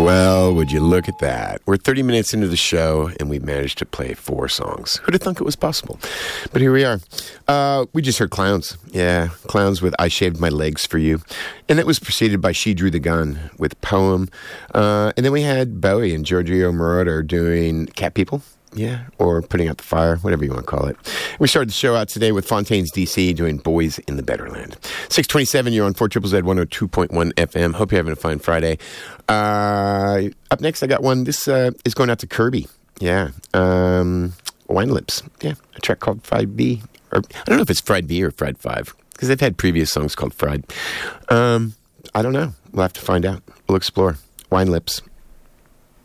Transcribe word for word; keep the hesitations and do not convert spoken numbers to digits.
Well, would you look at that? We're thirty minutes into the show, and we've managed to play four songs. Who'd have thunk it was possible? But here we are. Uh, we just heard Clowns. Yeah, Clowns with I Shaved My Legs for You. And that was preceded by She Drew the Gun with Poem. Uh, and then we had Bowie and Giorgio Moroder doing Cat People. Yeah, or Putting Out the Fire, whatever you want to call it. We started the show out today with Fontaines D C doing Boys in the Better Land. six twenty-seven, you're on four Z Z Z one oh two point one F M. Hope you're having a fine Friday. Uh, up next, I got one. This uh, is going out to Kirby. Yeah. Um, Wine Lips. Yeah, a track called Fried B. Or I don't know if it's Fried B or Fried five, because they've had previous songs called Fried. Um, I don't know. We'll have to find out. We'll explore. Wine Lips.